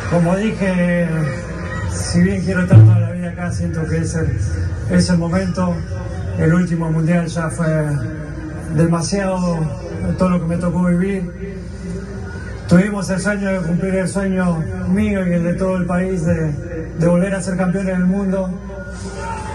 Como dije, si bien quiero estar toda la vida acá, siento que es el momento. El último mundial ya fue demasiado, todo lo que me tocó vivir. Tuvimos el sueño de cumplir el sueño mío y el de todo el país de volver a ser campeones del mundo.